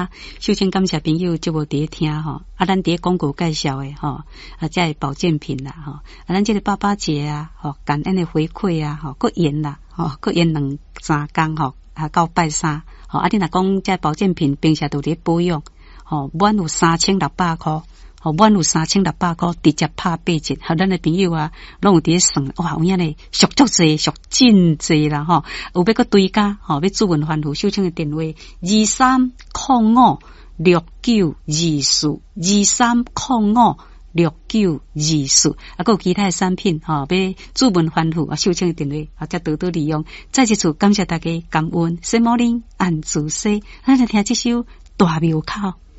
啊，首先感谢朋友就无伫听吼，啊，咱伫广告介绍的吼，啊，这是保健品啦吼，啊，咱这个爸爸节啊，吼，感恩的回馈啊，吼，各延啦，吼，各延2-3天吼，啊，到拜3，吼，啊，你若讲这保健品平时都伫保养，吼，满有3600块。哦，满有3600块，直接拍8折，和咱的朋友啊，拢有伫算，哇，有影咧，俗足济，俗真济啦吼，有要搁追加，吼，要主文欢呼，收听的电话23056924，23056924，啊，搁有其他的产品，吼，要主文欢呼，啊，收听的电话，啊，才多多利用。再一次感谢大家，感恩，圣母林安主西，咱来听这首大庙口。